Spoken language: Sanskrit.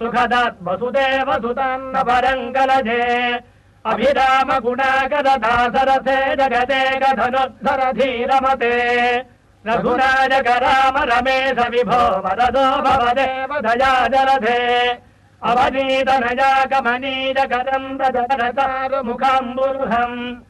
सुखदात् वसुदेव सुतान्न परङ्गलजे अभिराम गुणाकरदासरथे जगदेक धनुद्धर धीरमते रघुराजक राम रमेश विभो वरदो भवदेव दया जलधे अवनीत नजाकमनीजकरं रजरतारुमुखाम्बुरुहम्